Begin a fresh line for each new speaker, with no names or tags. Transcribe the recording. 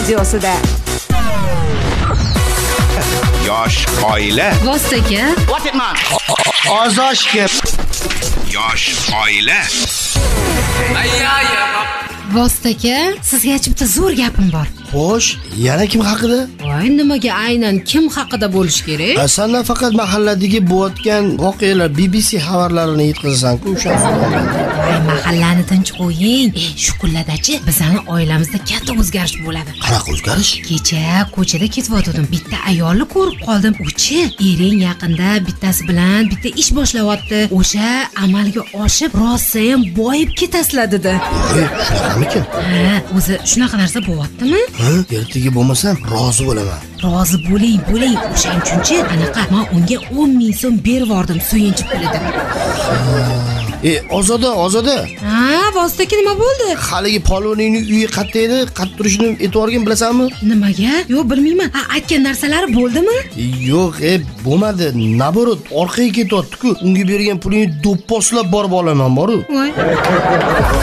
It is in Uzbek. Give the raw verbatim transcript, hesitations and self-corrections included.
videosida.
Yosh oila.
Vostaka.
What it man?
Ozoshga.
Yosh oila.
Vostaka, sizga bitta zo'r gapim bor.
Xo'sh, yana kim haqida?
Voy, nimaga aynan kim haqida bo'lish kerak?
Sandan faqat mahalladagi bo'layotgan voqealar B B C xabarlarini yetkazasan-ku o'sha.
Voy, mahallani tinch qo'ying. E, shu kunlardachi bizning oilamizda katta o'zgarish bo'ladi.
Qanaqa o'zgarish?
Kecha ko'chada ketayotgandim. Bitta ayolni ko'rib qoldim. Uchi ering yaqinda bittasi bilan bitta ish boshlayapti. O'sha amalga oshib, rosa ham boyib ketasizlar dedi.
Voy, shunaqamikin?
Ha, o'zi shunaqa narsa bo'lyaptimi?
Ha, ertaga bo'lmasam rozi bo'laman.
Rozi bo'ling, bo'ling. O'shaning uchunchi anaqa men unga o'n ming so'm berib yubordim suyunchi pulida.
E, Ozoda, Ozoda.
Ha, Vostaka nima bo'ldi?
Haligi polvoningning uyi qayerda edi? Qat turishni e'tiborga bilasanmi?
Nimaga? Yo'q, bilmayman. Ha, aytgan narsalari bo'ldimi?
Yo'q, e, bo'lmadi. Naborot, orqaga ketyapti-ku. Unga bergan pulingni do'pposlab borib olaman, boru.
Voy.